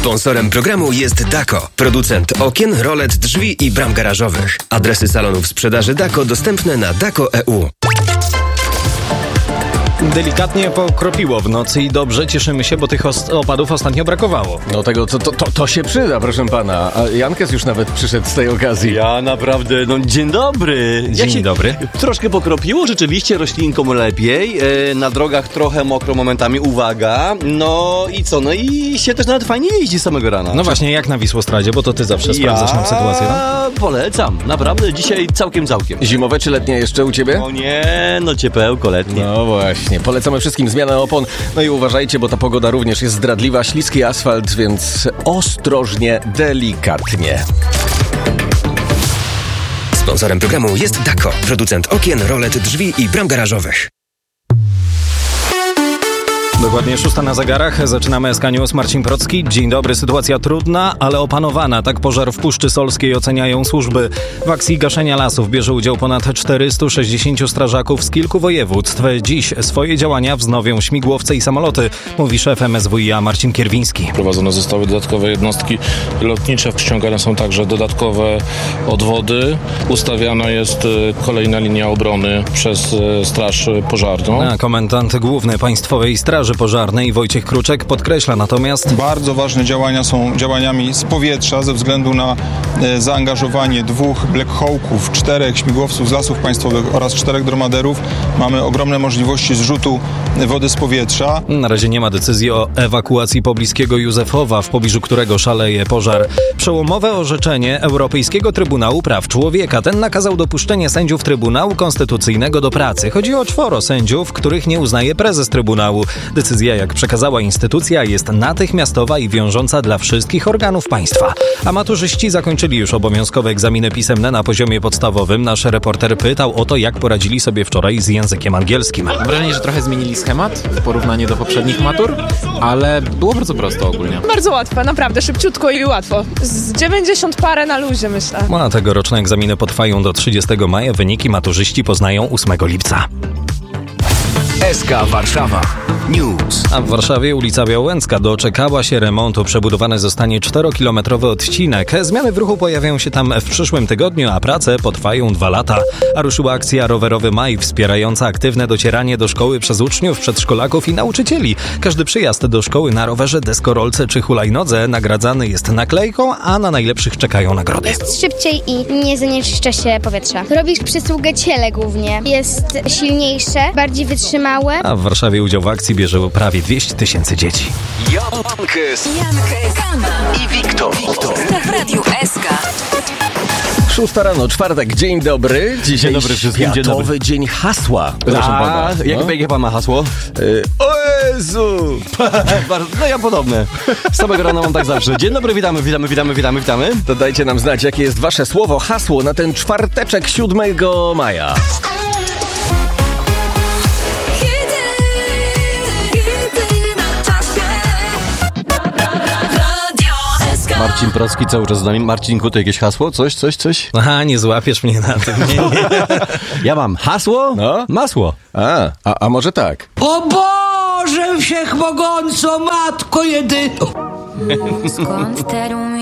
Sponsorem programu jest Dako, producent okien, rolet, drzwi i bram garażowych. Adresy salonów sprzedaży Dako dostępne na dako.eu. Delikatnie pokropiło w nocy i dobrze, cieszymy się, bo tych opadów ostatnio brakowało. No tego to się przyda, proszę pana. A Jankes już nawet przyszedł z tej okazji. Ja naprawdę, dzień dobry. Dzień dobry. Troszkę pokropiło, rzeczywiście roślinkom lepiej. Na drogach trochę mokro momentami, uwaga. No i co? No i się też nawet fajnie jeździ samego rana. No właśnie, jak na Wisłostradzie, bo to ty zawsze sprawdzasz nam sytuację, tak? Polecam, naprawdę dzisiaj całkiem. Zimowe czy letnie jeszcze u ciebie? No nie, ciepełko letnie. No właśnie, polecamy wszystkim zmianę opon. No i uważajcie, bo ta pogoda również jest zdradliwa, śliski asfalt, więc ostrożnie, delikatnie. Sponsorem programu jest Dako, producent okien, rolet, drzwi i bram garażowych. Dokładnie 6 na zegarach. Zaczynamy SK News. Marcin Procki. Dzień dobry. Sytuacja trudna, ale opanowana. Tak pożar w Puszczy Solskiej oceniają służby. W akcji gaszenia lasów bierze udział ponad 460 strażaków z kilku województw. Dziś swoje działania wznowią śmigłowce i samoloty, mówi szef MSWiA Marcin Kierwiński. Prowadzone zostały dodatkowe jednostki lotnicze. Ściągane są także dodatkowe odwody. Ustawiana jest kolejna linia obrony przez Straż Pożarną. A komendant główny Państwowej Straży Pożarnej Wojciech Kruczek podkreśla natomiast: bardzo ważne działania są działaniami z powietrza ze względu na zaangażowanie 2 Black Hawków, 4 śmigłowców z Lasów Państwowych oraz 4 dromaderów. Mamy ogromne możliwości zrzutu wody z powietrza. Na razie nie ma decyzji o ewakuacji pobliskiego Józefowa, w pobliżu którego szaleje pożar. Przełomowe orzeczenie Europejskiego Trybunału Praw Człowieka. Ten nakazał dopuszczenie sędziów Trybunału Konstytucyjnego do pracy. Chodzi o 4 sędziów, których nie uznaje prezes Trybunału. Decyzja, jak przekazała instytucja, jest natychmiastowa i wiążąca dla wszystkich organów państwa. A maturzyści zakończyli już obowiązkowe egzaminy pisemne na poziomie podstawowym. Nasz reporter pytał o to, jak poradzili sobie wczoraj z językiem angielskim. Mam wrażenie, że trochę zmienili schemat w porównaniu do poprzednich matur, ale było bardzo prosto ogólnie. Bardzo łatwe, naprawdę szybciutko i łatwo. Z 90 parę na luzie, myślę. A tegoroczne egzaminy potrwają do 30 maja. Wyniki maturzyści poznają 8 lipca. SK Warszawa News. A w Warszawie ulica Białęcka doczekała się remontu. Przebudowany zostanie 4-kilometrowy odcinek. Zmiany w ruchu pojawią się tam w przyszłym tygodniu, a prace potrwają 2 lata. A ruszyła akcja Rowerowy Maj, wspierająca aktywne docieranie do szkoły przez uczniów, przedszkolaków i nauczycieli. Każdy przyjazd do szkoły na rowerze, deskorolce czy hulajnodze nagradzany jest naklejką, a na najlepszych czekają nagrody. Jest szybciej i nie zanieczyszcza się powietrza. Robisz przysługę ciele głównie. Jest silniejsze, bardziej wytrzymałe. A w Warszawie udział w akcji bierze prawie 200 000 dzieci. Jankes i Wiktor. W Radiu SK. 6 rano, czwartek, dzień dobry. Dzisiaj Dzień dobry wszystkim, dzień Światowy dobry. Dzień Hasła. Proszę pana. Jakie pan ma hasło? O Jezu! No ja podobne. Z samego rana mam tak zawsze. Dzień dobry, witamy. To dajcie nam znać, jakie jest wasze słowo, hasło na ten czwarteczek 7 maja. Marcin Procki cały czas z nami. Marcinku, to jakieś hasło? Coś? Aha, nie złapiesz mnie na tym. Nie. Ja mam hasło? No. Masło. A może tak? O Boże Wszechmogąco, Matko jedyna! Skąd te